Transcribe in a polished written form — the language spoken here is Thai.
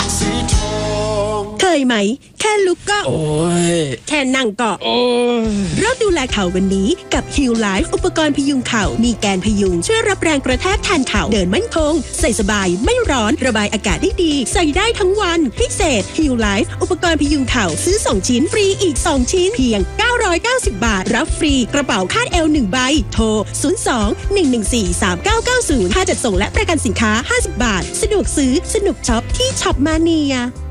สีทองเคยไหมแค่ลุกก็โอ้ยแค่นั่งก็โอ้ยเริ่มดูแลเข่าวันนี้กับ Heal Life อุปกรณ์พยุงเข่ามีแกนพยุงช่วยรับแรงกระแทกแทนเข่าเดินมั่นคงใส่สบายไม่ร้อนระบายอากาศได้ดีใส่ได้ทั้งวันพิเศษ Heal Life อุปกรณ์พยุงเข่าซื้อ2ชิ้นฟรีอีก2ชิ้นเพียง990 บาทรับฟรีกระเป๋าคาดเอว1ใบโทร02-114-3990ค่าจัดส่งและประกันสินค้า50 บาทสะดวกซื้อสนุกช็อปที่ช็อปมาเนีย